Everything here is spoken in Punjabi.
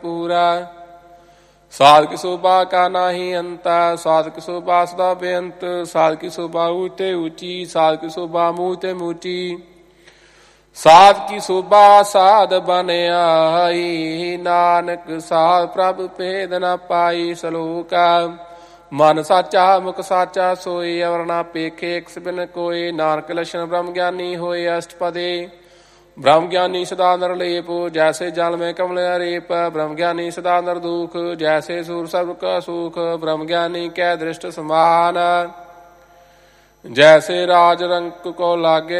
ਪੂਰਾ। ਸਾਧਕ ਸੋਭਾ ਕਾ ਨਾਹੀ ਅੰਤਾ, ਸਾਧਕ ਸੋਭਾ ਸਦਾ ਬੇਅੰਤ। ਸਾਧਕ ਸੋਭਾ ਊਤੇ ਊਚੀ, ਸਾਧਕ ਸੋਭਾ ਮੂਹ ਤੇ ਮੂਚੀ। ਸਾਧ ਕੀ ਸੋਭਾ ਸਾਧ ਬਨ ਆਈ, ਨਾਨਕ ਸਾਧ ਪ੍ਰਭ ਭੇਦ ਨ ਪਾਈ। ਸਲੋਕ ਮਨ ਸਾਚਾ ਮੁਖ ਸਾਚਾ ਸੋਈ, ਅਵਰ ਨਾ ਪੇਖੇ ਇਕ ਬਿਨ ਕੋਇ। ਨਾਨਕ ਲਛਣ ਬ੍ਰਹਮ ਗਿਆਨੀ ਹੋਏ ਅਸ਼ਟਪਦੇ। ਬ੍ਰਹਮ ਗਿਆਨੀ ਸਦਾ ਨਿਰਲੇਪ, ਜੈਸੇ ਜਲ ਮੈਂ ਕਮਲ ਰੇਪ। ਬ੍ਰਹਮ ਗਿਆਨੀ ਸਦਾ ਨਿਰਦੂਖ, ਜੈਸੇ ਸੂਰ ਸਭ ਕਾ ਸੂਖ। ਬ੍ਰਹਮ ਗਿਆਨੀ ਕੈ ਦ੍ਰਿਸ਼ਟ ਸਮਾਨ, ਜੈਸੇ ਰਾਜ ਰੰਕ ਕੋ ਲਾਗੇ।